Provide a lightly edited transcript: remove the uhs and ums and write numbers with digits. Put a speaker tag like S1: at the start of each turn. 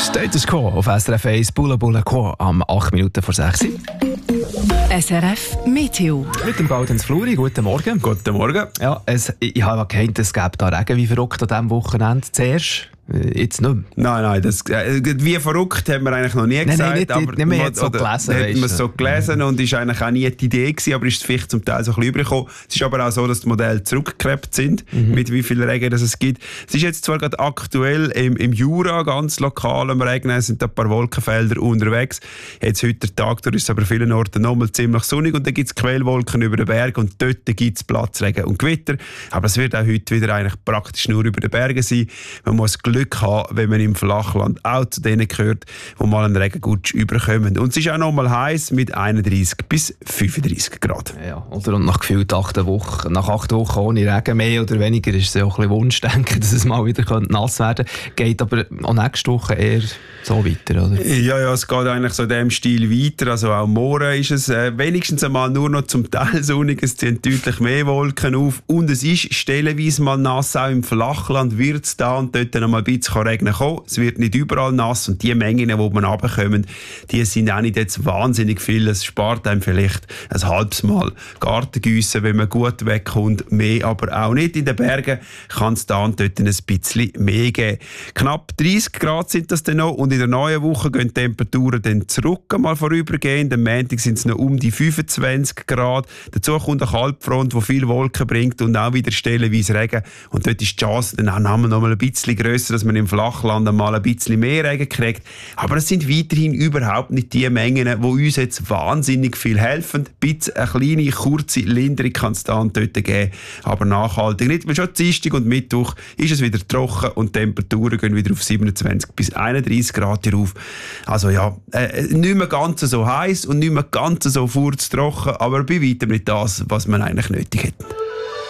S1: Status Quo auf SRF 1, Bulla Bulla Quo am 8 Minuten vor 6.
S2: SRF Meteo.
S1: Mit dem Baudens Fluri, guten Morgen.
S3: Guten Morgen.
S1: Ja, ich habe gemeint, es gäbe da Regen wie verrückt an diesem Wochenende. Zuerst, jetzt nicht mehr.
S3: Nein, wie verrückt haben wir eigentlich noch nie gesagt.
S1: Man hat es so gelesen.
S3: Hat man so gelesen und ist eigentlich auch nie die Idee gewesen, aber ist vielleicht zum Teil so ein bisschen übergekommen. Es ist aber auch so, dass die Modelle zurückgeklebt sind, mit wie viel Regen es gibt. Es ist jetzt zwar gerade aktuell im Jura ganz lokal am Regnen, es sind ein paar Wolkenfelder unterwegs. Jetzt heute der Tag, da ist es aber an vielen Orten nochmal ziemlich sonnig und dann gibt es Quellwolken über den Berg und dort gibt es Platzregen und Gewitter. Aber es wird auch heute wieder eigentlich praktisch nur über den Bergen sein. Man muss Glück haben, wenn man im Flachland auch zu denen gehört, wo mal einen Regengutsch überkommen. Und es ist auch noch mal heiß mit 31 bis 35 Grad.
S1: Ja, oder? Und nach gefühlt 8 Wochen ohne Regen, mehr oder weniger, ist es ja auch ein bisschen Wunschdenken, dass es mal wieder nass werden könnte. Geht aber auch nächste Woche eher so weiter, oder?
S3: Ja, es geht eigentlich so in diesem Stil weiter. Also auch morgen ist es wenigstens einmal nur noch zum Teil sonnig. Es ziehen deutlich mehr Wolken auf. Und es ist stellenweise mal nass. Auch im Flachland wird es da und dort noch mal ein bisschen regnen kommen. Es wird nicht überall nass. Und die Mengen, die man runterkommen, die sind auch nicht jetzt wahnsinnig viel. Es spart einem vielleicht ein halbes Mal Gartengüsse, wenn man gut wegkommt. Mehr aber auch nicht. In den Bergen kann es da und dort ein bisschen mehr geben. Knapp 30 Grad sind das dann noch. Und in der neuen Woche gehen die Temperaturen dann zurück, mal vorübergehend. Am Montag sind es noch um die 25 Grad. Dazu kommt eine Kaltfront, die viel Wolken bringt und auch wieder stellenweise Regen. Und dort ist die Chance dann auch noch mal ein bisschen grösser, dass man im Flachland mal ein bisschen mehr Regen kriegt. Aber es sind weiterhin überhaupt nicht die Mengen, die uns jetzt wahnsinnig viel helfen. Eine kleine, kurze Linderung kann es da und dort geben, aber nachhaltig nicht. Weil schon Dienstag und Mittwoch ist es wieder trocken und die Temperaturen gehen wieder auf 27 bis 31 Grad rauf. Also ja, nicht mehr ganz so heiß und nicht mehr ganz so furztrocken, aber bei weitem nicht das, was man eigentlich nötig hätte.